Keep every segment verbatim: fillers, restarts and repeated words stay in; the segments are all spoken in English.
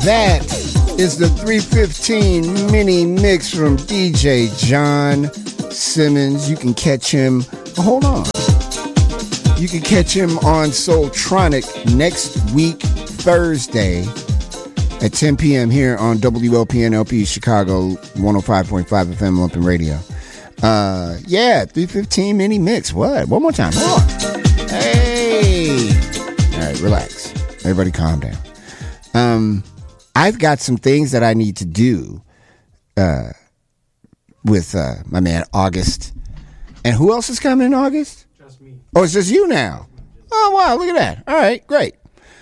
That is the three fifteen mini mix from D J John Simmons. You can catch him, oh, hold on. You can catch him on Soultronic next week, Thursday at ten p.m. here on W L P N L P Chicago one oh five point five F M Lumpin' Radio. Uh, yeah, three fifteen mini mix. What? One more time. More. Hey. All right, relax. Everybody calm down. Um, I've got some things that I need to do uh, with uh, my man August. And who else is coming in August? Just me. Oh, it's just you now. Oh, wow, look at that. All right, great.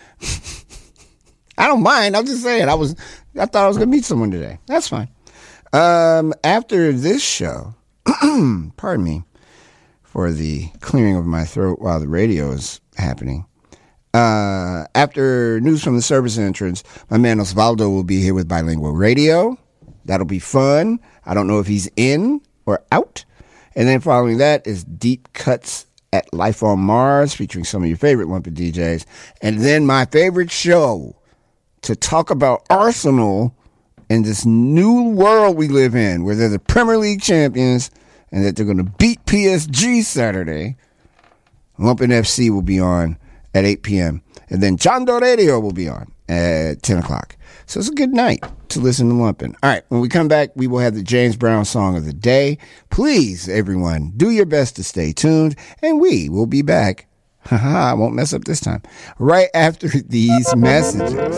I don't mind. I'm just saying. I was, I thought I was going to meet someone today. That's fine. Um, after this show, pardon me for the clearing of my throat while the radio is happening. Uh, after news from the service entrance, my man Osvaldo will be here with Bilingual Radio. That'll be fun. I don't know if he's in or out. And then following that is Deep Cuts at Life on Mars, featuring some of your favorite Lumpin' D Js. And then my favorite show to talk about Arsenal and this new world we live in, where they're the Premier League champions and that they're going to beat P S G Saturday. Lumpin' F C will be on at eight p.m. And then Jondo Radio will be on at ten o'clock. So it's a good night to listen to Lumpin'. All right, when we come back, we will have the James Brown song of the day. Please, everyone, do your best to stay tuned, and we will be back. Haha, I won't mess up this time. Right after these messages.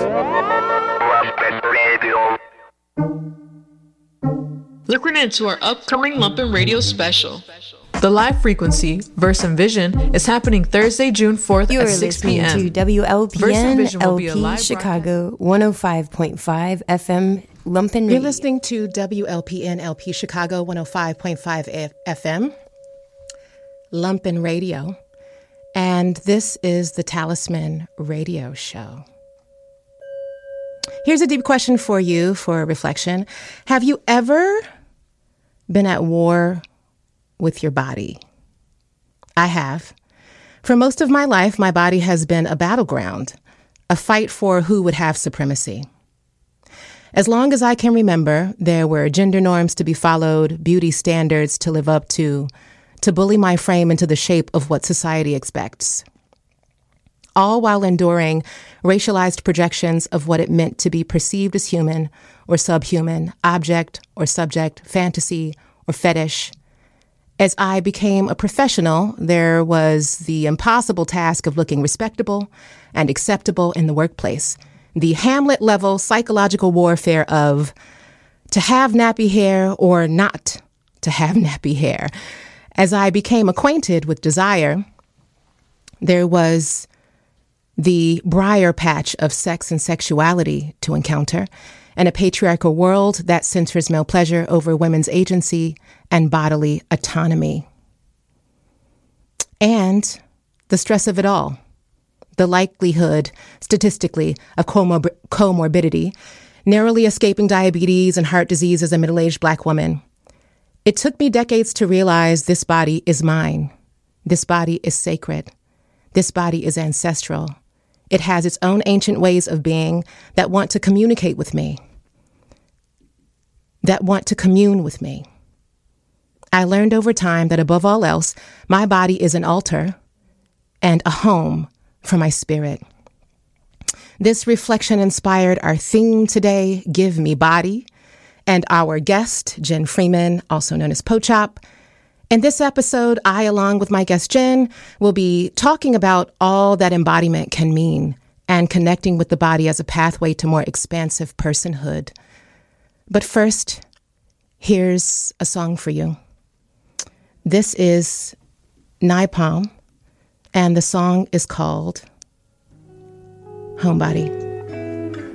Looking into our upcoming Lumpin' Radio special. The live frequency, Verse and Vision, is happening Thursday, June fourth you at six p.m. You are listening to W L P N L P Chicago one oh five point five F M Lumpin' Radio. You're listening to W L P N L P Chicago one oh five point five F M Lumpin' Radio. And this is the Talisman Radio Show. Here's a deep question for you for reflection. Have you ever been at war with your body? I have. For most of my life, my body has been a battleground, a fight for who would have supremacy. As long as I can remember, there were gender norms to be followed, beauty standards to live up to, to bully my frame into the shape of what society expects. All while enduring racialized projections of what it meant to be perceived as human or subhuman, object or subject, fantasy or fetish. As I became a professional, there was the impossible task of looking respectable and acceptable in the workplace. The Hamlet-level psychological warfare of to have nappy hair or not to have nappy hair. As I became acquainted with desire, there was the briar patch of sex and sexuality to encounter, and a patriarchal world that centers male pleasure over women's agency and bodily autonomy. And the stress of it all, the likelihood, statistically, of comor- comorbidity, narrowly escaping diabetes and heart disease as a middle-aged Black woman. It took me decades to realize this body is mine. This body is sacred. This body is ancestral. It has its own ancient ways of being that want to communicate with me, that want to commune with me. I learned over time that above all else, my body is an altar and a home for my spirit. This reflection inspired our theme today, Give Me Body, and our guest, Jen Freeman, also known as Pochop. In this episode, I, along with my guest Jen, will be talking about all that embodiment can mean and connecting with the body as a pathway to more expansive personhood. But first, here's a song for you. This is Naipalm, and the song is called Homebody.